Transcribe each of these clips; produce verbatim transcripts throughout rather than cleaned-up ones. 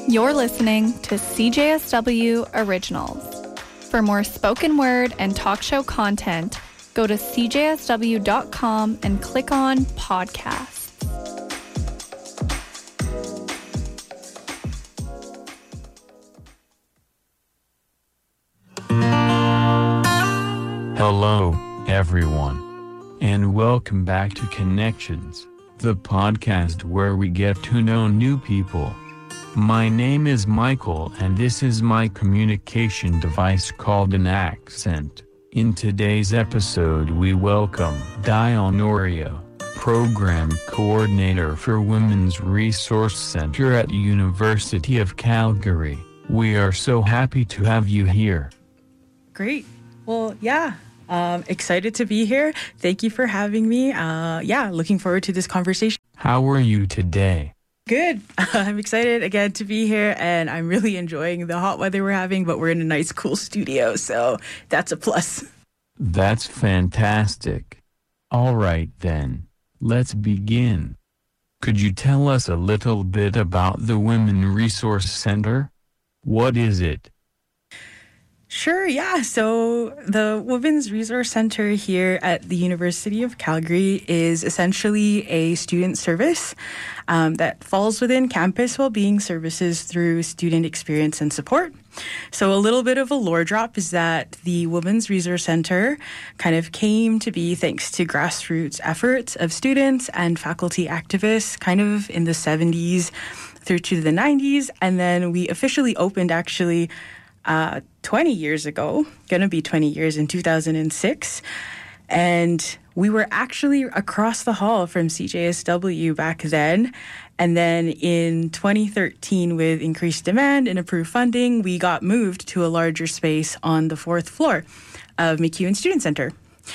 You're listening to C J S W Originals. For more spoken word and talk show content, go to c j s w dot com and click on podcasts. Hello, everyone, and welcome back to Connections, the podcast where we get to know new people. My name is Michael, and this is my communication device called an accent. In today's episode, we welcome Dionoria, Program Coordinator for Women's Resource Center at University of Calgary. We are so happy to have you here. Great. Well, yeah. Um, excited to be here. Thank you for having me. Uh, yeah, looking forward to this conversation. How are you today? Good. I'm excited again to be here, and I'm really enjoying the hot weather we're having, but we're in a nice, cool studio, so that's a plus. That's fantastic. All right then, let's begin. Could you tell us a little bit about the Women Resource Center? What is it? Sure, yeah. So the Women's Resource Center here at the University of Calgary is essentially a student service um, that falls within campus well-being services through student experience and support. So a little bit of a lore drop is that the Women's Resource Center kind of came to be thanks to grassroots efforts of students and faculty activists kind of in the seventies through to the nineties. And then we officially opened actually Uh, twenty years ago, going to be twenty years in two thousand six. And we were actually across the hall from C J S W back then. And then in twenty thirteen, with increased demand and approved funding, we got moved to a larger space on the fourth floor of MacEwan Student Center.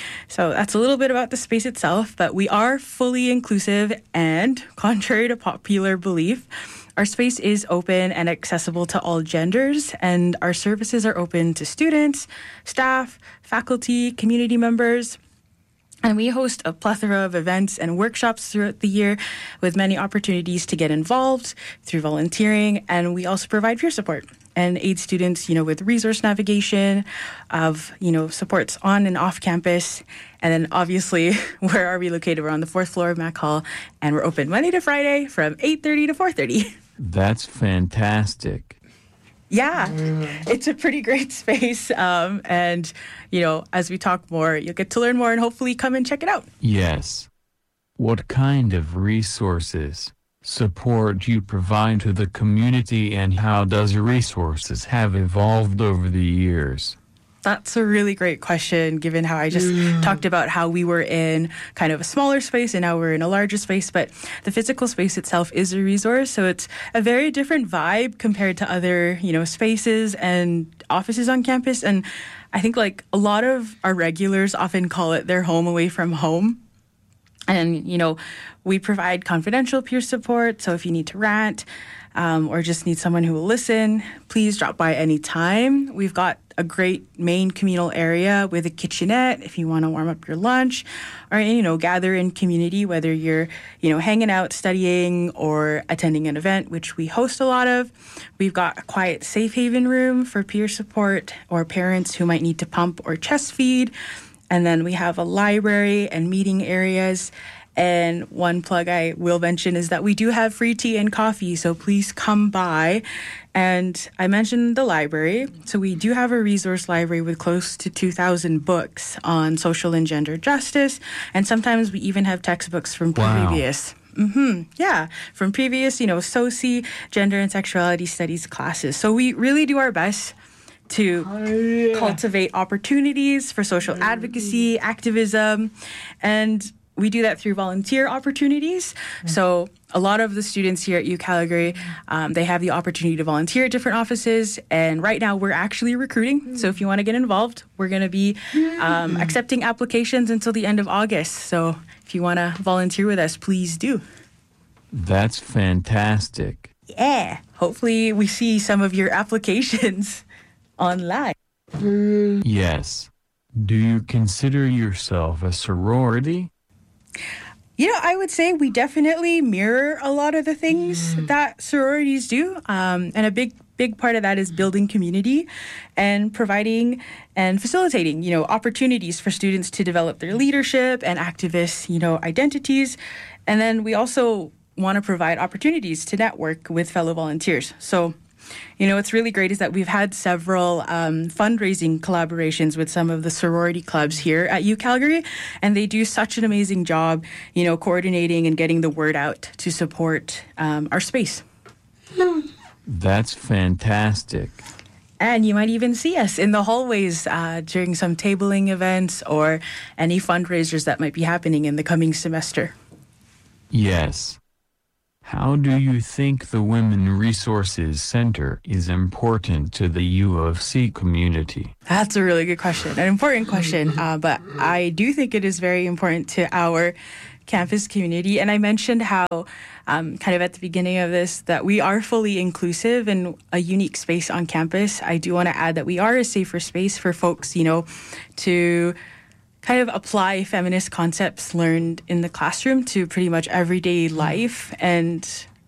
So that's a little bit about the space itself, but we are fully inclusive, and contrary to popular belief, our space is open and accessible to all genders, and our services are open to students, staff, faculty, community members. And we host a plethora of events and workshops throughout the year with many opportunities to get involved through volunteering. And we also provide peer support and aid students, you know, with resource navigation of, you know, supports on and off campus. And then obviously, where are we located? We're on the fourth floor of Mac Hall, and we're open Monday to Friday from eight thirty to four thirty. That's fantastic. Yeah, it's a pretty great space. Um, and, you know, as we talk more, you'll get to learn more and hopefully come and check it out. Yes. What kind of resources, support you provide to the community, and how does resources have evolved over the years? That's a really great question, given how I just mm. talked about how we were in kind of a smaller space and now we're in a larger space. But the physical space itself is a resource. So it's a very different vibe compared to other, you know, spaces and offices on campus. And I think like a lot of our regulars often call it their home away from home. And, you know, we provide confidential peer support. So if you need to rant um, or just need someone who will listen, please drop by anytime. We've got a great main communal area with a kitchenette if you want to warm up your lunch or, you know, gather in community, whether you're, you know, hanging out, studying, or attending an event, which we host a lot of. We've got a quiet safe haven room for peer support or parents who might need to pump or chest feed. And then we have a library and meeting areas. And one plug I will mention is that we do have free tea and coffee, so please come by. And I mentioned the library. So we do have a resource library with close to two thousand books on social and gender justice. And sometimes we even have textbooks from wow. previous. Mm-hmm. Yeah, from previous, you know, soci, gender and sexuality studies classes. So we really do our best to oh, yeah. cultivate opportunities for social mm. advocacy, activism, and we do that through volunteer opportunities. Mm. So a lot of the students here at U Calgary, um, they have the opportunity to volunteer at different offices. And right now we're actually recruiting. Mm. So if you want to get involved, we're going to be um, mm. accepting applications until the end of August. So if you want to volunteer with us, please do. That's fantastic. Yeah. Hopefully we see some of your applications online. Yes. Do you consider yourself a sorority? You know, I would say we definitely mirror a lot of the things mm. that sororities do. Um, and a big, big part of that is building community and providing and facilitating, you know, opportunities for students to develop their leadership and activist, you know, identities. And then we also want to provide opportunities to network with fellow volunteers. So, you know, what's really great is that we've had several um, fundraising collaborations with some of the sorority clubs here at U Calgary, and they do such an amazing job, you know, coordinating and getting the word out to support um, our space. That's fantastic. And you might even see us in the hallways uh, during some tabling events or any fundraisers that might be happening in the coming semester. Yes. How do you think the Women Resources Center is important to the U of C community? That's a really good question, an important question, uh, but I do think it is very important to our campus community. And I mentioned how, um, kind of at the beginning of this, that we are fully inclusive and a unique space on campus. I do want to add that we are a safer space for folks, you know, to kind of apply feminist concepts learned in the classroom to pretty much everyday life. And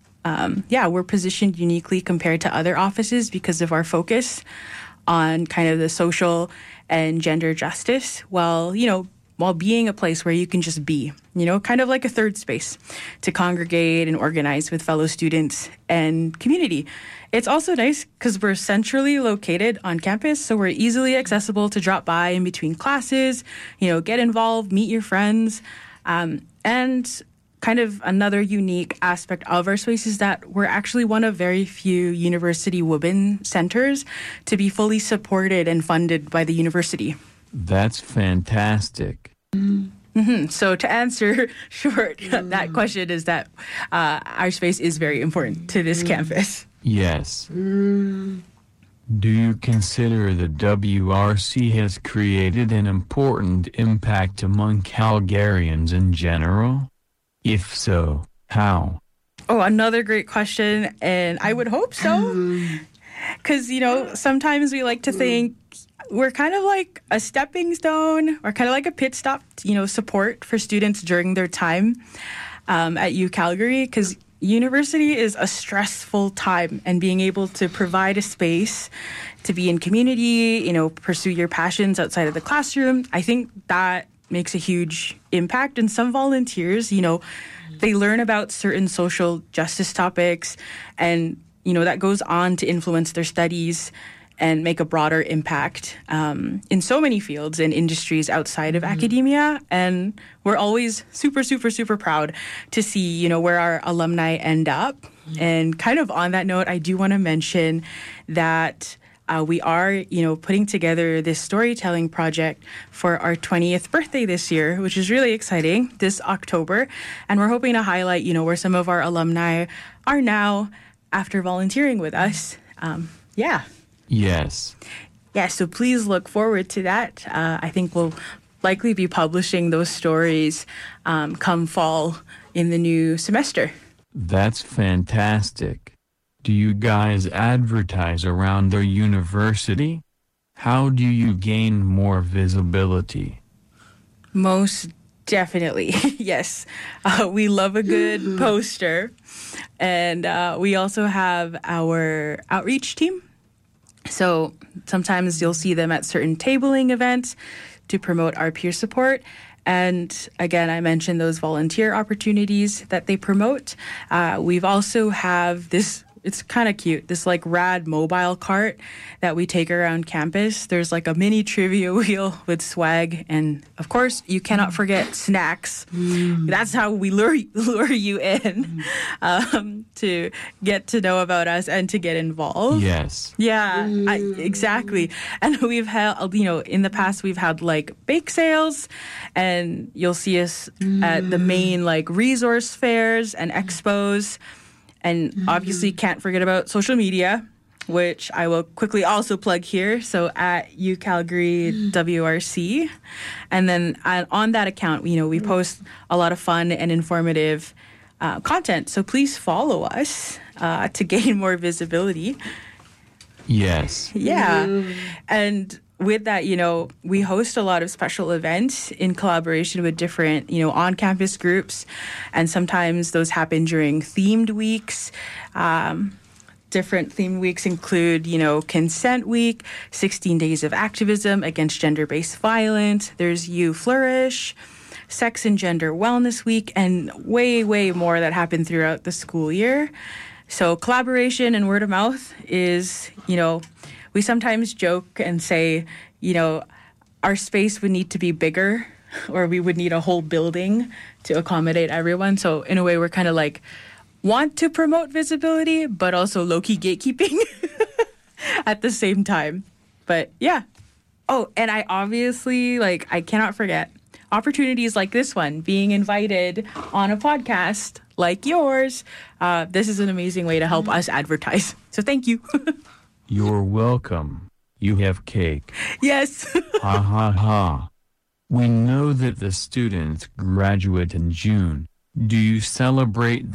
um, yeah, we're positioned uniquely compared to other offices because of our focus on kind of the social and gender justice, while, you know, while being a place where you can just be, you know, kind of like a third space to congregate and organize with fellow students and community. It's also nice because we're centrally located on campus, so we're easily accessible to drop by in between classes, you know, get involved, meet your friends. Um, and kind of another unique aspect of our space is that we're actually one of very few university women centers to be fully supported and funded by the university. That's fantastic. Mm-hmm. So to answer short, mm. that question is that uh, our space is very important to this mm. campus. Yes. Mm. Do you consider the W R C has created an important impact among Calgarians in general? If so, how? Oh, another great question, and I would hope so. Because, you know, sometimes we like to think we're kind of like a stepping stone or kind of like a pit stop, you know, support for students during their time um, at U Calgary, because university is a stressful time, and being able to provide a space to be in community, you know, pursue your passions outside of the classroom, I think that makes a huge impact. And some volunteers, you know, they learn about certain social justice topics, and, you know, that goes on to influence their studies and make a broader impact um, in so many fields and industries outside of mm-hmm. academia. And we're always super, super, super proud to see, you know, where our alumni end up. Mm-hmm. And kind of on that note, I do want to mention that uh, we are, you know, putting together this storytelling project for our twentieth birthday this year, which is really exciting, this October. And we're hoping to highlight, you know, where some of our alumni are now after volunteering with us. Um, yeah. Yes. Yeah, so please look forward to that. Uh, I think we'll likely be publishing those stories um, come fall in the new semester. That's fantastic. Do you guys advertise around the university? How do you gain more visibility? Most definitely, yes. Uh, we love a good poster. And uh, we also have our outreach team. So sometimes you'll see them at certain tabling events to promote our peer support. And again, I mentioned those volunteer opportunities that they promote. Uh, we've also have this, it's kind of cute, this like rad mobile cart that we take around campus. There's like a mini trivia wheel with swag. And of course, you cannot forget snacks. Mm. That's how we lure, lure you in um, to get to know about us and to get involved. Yes. Yeah, I, exactly. And we've had, you know, in the past, we've had like bake sales, and you'll see us mm. at the main like resource fairs and expos. And mm-hmm. obviously can't forget about social media, which I will quickly also plug here. So at U Calgary mm-hmm. W R C. And then on that account, you know, we post a lot of fun and informative uh, content. So please follow us uh, to gain more visibility. Yes. Yeah. Mm-hmm. And with that, you know, we host a lot of special events in collaboration with different, you know, on-campus groups. And sometimes those happen during themed weeks. Um, different themed weeks include, you know, Consent Week, sixteen Days of Activism Against Gender-Based Violence. There's You Flourish, Sex and Gender Wellness Week, and way, way more that happen throughout the school year. So collaboration and word of mouth is, you know, we sometimes joke and say, you know, our space would need to be bigger, or we would need a whole building to accommodate everyone. So in a way, we're kind of like, want to promote visibility, but also low-key gatekeeping at the same time. But yeah. Oh, and I obviously, like, I cannot forget opportunities like this one, being invited on a podcast like yours. Uh, this is an amazing way to help us advertise. So thank you. You're welcome. You have cake. Yes. Ha ha ha. We know that the students graduate in June. Do you celebrate